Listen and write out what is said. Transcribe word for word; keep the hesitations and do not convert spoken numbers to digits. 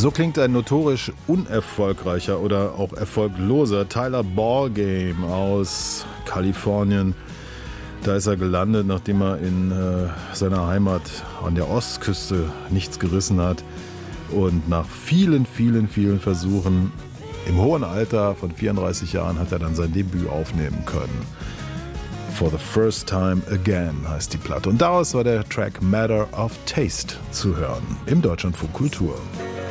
So klingt ein notorisch unerfolgreicher oder auch erfolgloser Tyler Ballgame aus Kalifornien. Da ist er gelandet, nachdem er in äh, seiner Heimat an der Ostküste nichts gerissen hat. Und nach vielen, vielen, vielen Versuchen im hohen Alter von vierunddreißig Jahren hat er dann sein Debüt aufnehmen können. For the First Time Again heißt die Platte. Und daraus war der Track Matter of Taste zu hören im Deutschlandfunk Kultur.